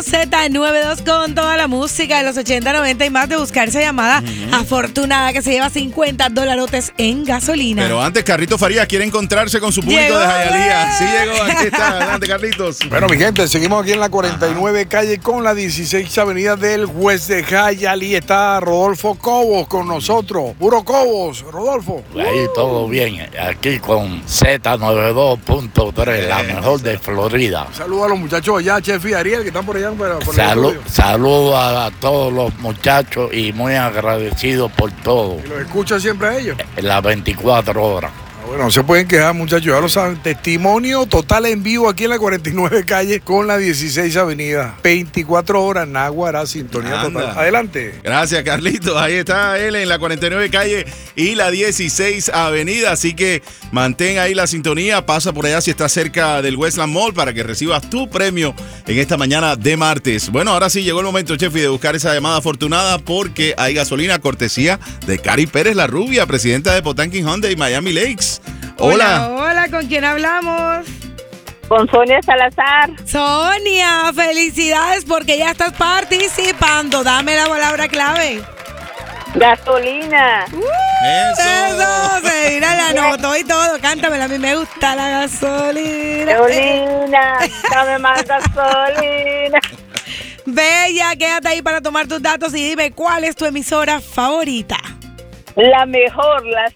Z92 con toda la música de los 80, 90 y más de buscar esa llamada afortunada que se lleva $50 en gasolina. Pero antes, Carlitos Farías quiere encontrarse con su público de Hialeah. Sí llegó, aquí está. Adelante, Carlitos. Bueno, mi gente, seguimos aquí en la 49 calle con la 16 avenida del West de Hialeah. Está Rodolfo Cobos con nosotros. Puro Cobos, Rodolfo. Ahí todo bien, aquí con Z92.3, la mejor de Florida. Saludos a los muchachos allá, Chef y Ariel, que están por allá. Saludos a todos los muchachos y muy agradecidos por todo. ¿Y los escucha siempre a ellos? Las 24 horas. Bueno, no se pueden quejar, muchachos, ya lo saben. Testimonio total en vivo aquí en la 49 calle con la 16 avenida. 24 horas, Naguará, sintonía total. Adelante. Gracias, Carlitos. Ahí está él en la 49 calle y la 16 avenida. Así que mantén ahí la sintonía. Pasa por allá si estás cerca del Westland Mall para que recibas tu premio en esta mañana de martes. Bueno, ahora sí llegó el momento, Chefi, de buscar esa llamada afortunada porque hay gasolina cortesía de Cari Pérez, la rubia, presidenta de Potanquin Hyundai Miami Lakes. Hola. Hola, ¿con quién hablamos? Con Sonia Salazar. Sonia, felicidades porque ya estás participando. Dame la palabra clave. Gasolina. Eso. Mira, la anotó y todo. Cántamela, a mí me gusta la gasolina. Gasolina, dame más gasolina. Bella, quédate ahí para tomar tus datos y dime cuál es tu emisora favorita. La mejor, la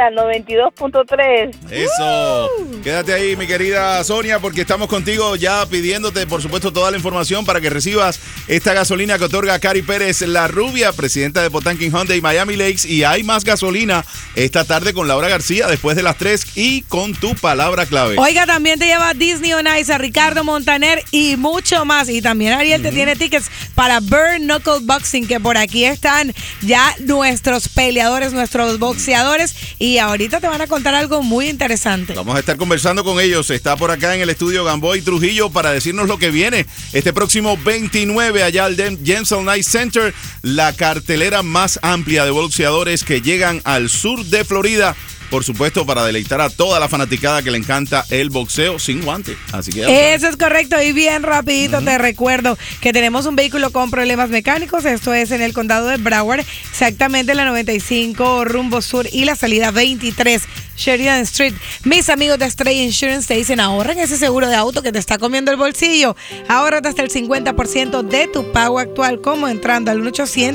Z92.3. Eso. Quédate ahí, mi querida Sonia, porque estamos contigo ya pidiéndote, por supuesto, toda la información para que recibas esta gasolina que otorga Cari Pérez, la rubia, presidenta de Potanquin Hyundai Miami Lakes. Y hay más gasolina esta tarde con Laura García después de las 3 y con tu palabra clave. Oiga, también te lleva Disney on Ice, a Ricardo Montaner y mucho más. Y también Ariel te tiene tickets para Bare Knuckle Boxing, que por aquí están ya nuestros peleadores, nuestros boxeadores, y ahorita te van a contar algo muy interesante. Vamos a estar conversando con ellos. Está por acá en el estudio Gamboy Trujillo para decirnos lo que viene este próximo 29 allá al Jensel Night Center, la cartelera más amplia de boxeadores que llegan al sur de Florida. Por supuesto, para deleitar a toda la fanaticada que le encanta el boxeo sin guante. Así que eso es correcto. Y bien rapidito te recuerdo que tenemos un vehículo con problemas mecánicos. Esto es en el condado de Broward, exactamente en la 95 rumbo sur y la salida 23 Sheridan Street. Mis amigos de Stray Insurance te dicen: ahorren ese seguro de auto que te está comiendo el bolsillo. Ahórrate hasta el 50% de tu pago actual, como entrando al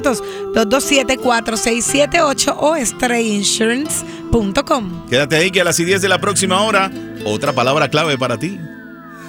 1-800-227-4678 o StrayInsurance.com. quédate ahí que a las 10 de la próxima hora, otra palabra clave para ti.